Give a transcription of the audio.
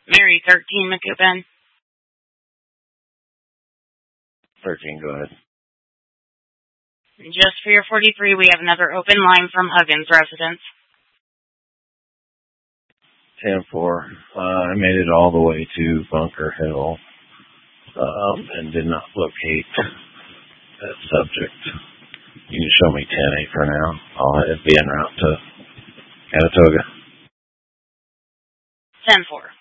Mary 13, McCoupin. 13, go ahead. Just for your 43, we have another open line from Huggins residence. 10-4. I made it all the way to Bunker Hill and did not locate that subject. You can show me 10-8 for now. I'll be en route to Canatoga. 10-4.